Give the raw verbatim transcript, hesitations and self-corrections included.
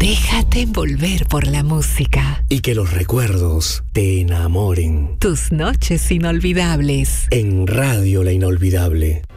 Déjate envolver por la música. Y que los recuerdos te enamoren. Tus noches inolvidables. En Radio La Inolvidable.